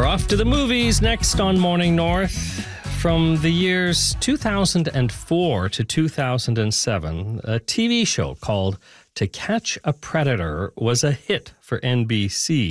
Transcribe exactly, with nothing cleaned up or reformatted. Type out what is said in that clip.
We're off to the movies next on Morning North. From the years two thousand four to two thousand seven, a T V show called To Catch a Predator was a hit for N B C.